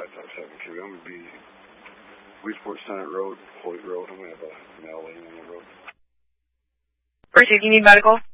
7Q. I'm going to be Weedsport Senate Road, Hoyt Road. I'm going to have a mail laying on the road. Proceed, you need medical?